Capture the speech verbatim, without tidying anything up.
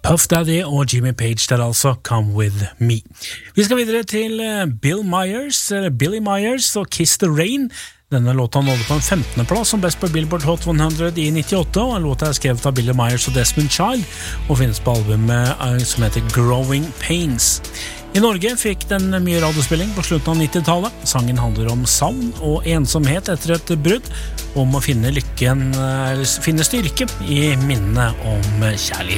Puff Daddy og Jimmy Page der altså, Come With Me. Vi skal videre til Bill Myers, eller Billy Myers og Kiss the Rain. Denne låta nådde på en femtende plass som best på Billboard Hot hundre i nittiåtte, og en låt er skrevet av Billy Myers og Desmond Child, og finnes på albumet som heter Growing Pains. I Norge fikk den mye radiospilling på slutten av nittitallet. Sangen handler om savn og ensomhet etter et brudd, om å finne lykken, eller finne styrke i minnet om kjærlighet.